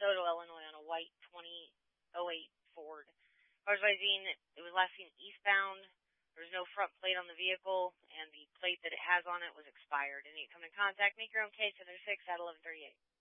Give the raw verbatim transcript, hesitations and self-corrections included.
Tototo, Illinois on a white twenty oh eight Ford. As far as I seen, it was last seen eastbound. There was no front plate on the vehicle, and the plate that it has on it was expired. And you come in contact, make your own case, and they're six at eleven thirty-eight.